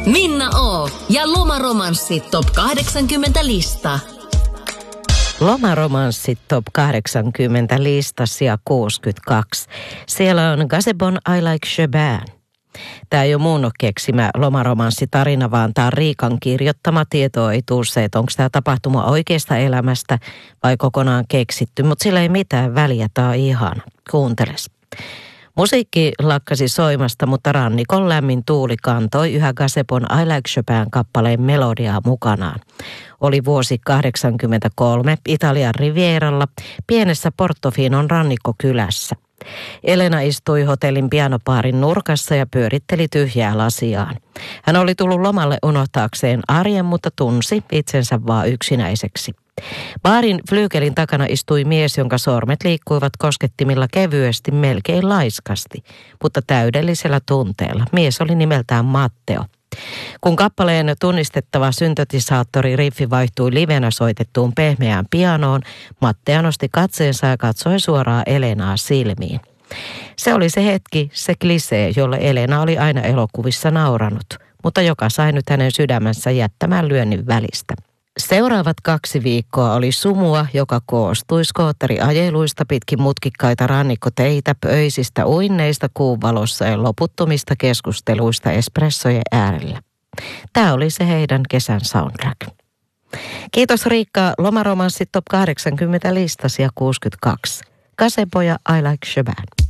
Minna O. ja Lomaromanssit top 80 lista. Lomaromanssit top 80 listassa ja 62. Siellä on Gazebon I Like Chopin. Tämä ei ole mun keksimä lomaromanssitarina, vaan tämä on Riikan kirjoittama. Tieto ei tule se, että onko tämä tapahtuma oikeasta elämästä vai kokonaan keksitty, mutta sillä ei mitään väliä, tämä on ihana. Kuunteles. Musiikki lakkasi soimasta, mutta rannikon lämmin tuuli kantoi yhä Gazebon I Like Chopin kappaleen melodiaa mukanaan. Oli vuosi 1983 Italian Rivieralla, pienessä Portofinon rannikkokylässä. Elena istui hotellin pianopaarin nurkassa ja pyöritteli tyhjää lasiaan. Hän oli tullut lomalle unohtaakseen arjen, mutta tunsi itsensä vaan yksinäiseksi. Baarin flyykelin takana istui mies, jonka sormet liikkuivat koskettimilla kevyesti, melkein laiskasti, mutta täydellisellä tunteella. Mies oli nimeltään Matteo. Kun kappaleen tunnistettava syntetisaattori-riffi vaihtui livenä soitettuun pehmeään pianoon, Matteo nosti katseensa ja katsoi suoraan Elenaa silmiin. Se oli se hetki, se klisee, jolle Elena oli aina elokuvissa nauranut, mutta joka sai nyt hänen sydämensä jättämään lyönnin välistä. Seuraavat 2 viikkoa oli sumua, joka koostui skootteriajeluista pitkin mutkikkaita rannikkoteitä, pöisistä uinneista kuunvalossa ja loputtomista keskusteluista espressojen äärellä. Tämä oli se heidän kesän soundtrack. Kiitos Riikka, Lomaromanssit top 80 listasi ja 62. Gazebo ja I Like Chopin.